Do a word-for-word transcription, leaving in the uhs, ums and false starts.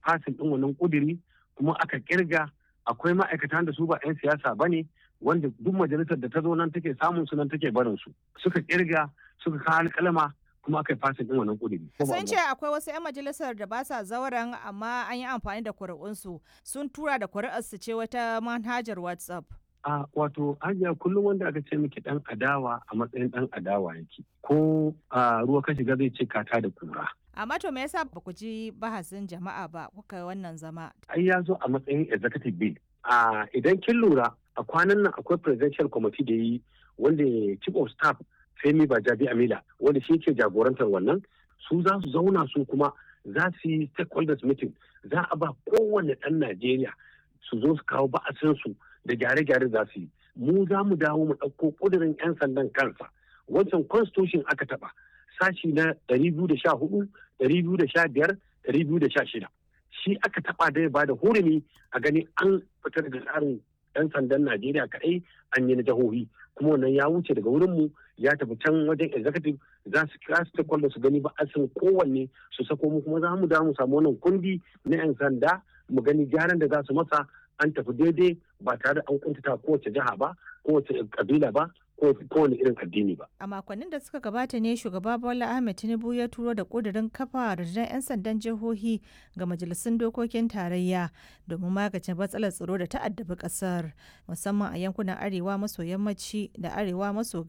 fasin ɗin wannan ƙuduri kuma aka kirga akwai ma'aikatan da su ba 'yan siyasa ba ne wanda duk majalisar da ta zo nan take samun su nan take barin su suka kirga suka kawo alƙalama kuma aka yi fasin ɗin wannan ƙuduri. Sun ce akwai wasu 'yan majalisar da ba sa zauren amma an yi amfani da kuri'unsu sun tura da kuri'arsu ce wata manhajar WhatsApp. A wato hajiya kullum wanda aka ce miki dan adawa a matsayin dan adawa yake ko a ruwa ka shiga zai ce kata da kura. Amma to me yasa ba ku ji bahasin jama'a ba kuka wannan zama? Ai ya zo a matsayin executive bill. A idan kin lura a kwanan nan akwai presidential committee da yi wanda chief of staff Femi Bajabi Amila wanda shi ke jagorantar wannan su za su zauna su kuma za su yi stakeholders meeting za a ba kowane ɗan Najeriya su zo su kawo ba'asin su da gyare-gyare za su yi. Mu za mu dawo mu ɗauko ƙudurin 'yan sandan kansa wancan constitution aka taɓa sashi na ɗari biyu da sha hudu, ɗari biyu da sha biyar, ɗari biyu da sha shida. Shi aka taɓa da ya ba da hurumi a gani an fitar da tsarin 'yan sandan Najeriya kaɗai an yi na jihohi kuma wannan ya wuce daga wurinmu ya tafi can wajen executive za su kira su ta su gani ba a san kowanne su sako mu kuma za mu da mu samu wannan kundi na 'yan sanda mu gani gyaran da za su masa an tafi daidai ba tare da an kuntata kowace jiha ba kowace kabila ba kowane irin addini ba. A makonnin da suka gabata ne shugaba Bola Ahmed Tinubu ya turo da ƙudurin kafa rundunar 'yan sandan jihohi ga majalisun dokokin tarayya domin magance matsalar tsaro da ta addabi ƙasar musamman a yankunan arewa maso yammaci da arewa maso